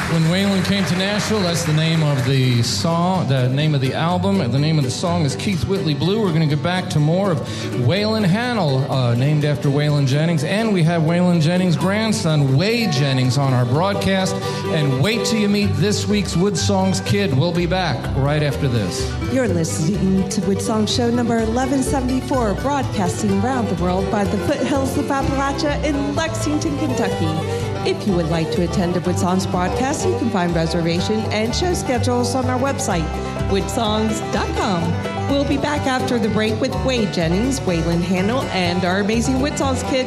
When Waylon Came to Nashville, that's the name of the song, the name of the album, and the name of the song is Keith Whitley Blue. We're going to get back to more of Waylon Hanel, named after Waylon Jennings, and we have Waylon Jennings' grandson, Wade Jennings, on our broadcast. And wait till you meet this week's Wood Songs kid. We'll be back right after this. You're listening to Wood Songs Show number 1174, broadcasting around the world by the foothills of Appalachia in Lexington, Kentucky. If you would like to attend a Wood Songs broadcast, you can find reservation and show schedules on our website, woodsongs.com. We'll be back after the break with Wade Jennings, Waylon Hanel, and our amazing Wood Songs kid,